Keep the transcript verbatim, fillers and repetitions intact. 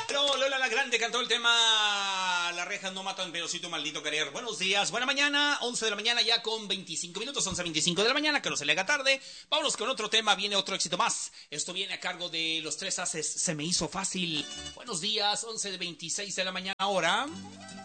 Pero Lola la Grande cantó el tema Las rejas no matan, pero sí tu maldito querer. Buenos días, buena mañana, once de la mañana ya con veinticinco minutos, once veinticinco de la mañana, que no se le haga tarde. Vámonos con otro tema, viene otro éxito más. Esto viene a cargo de Los Tres Haces, Se me hizo fácil. Buenos días, once de veintiséis de la mañana ahora.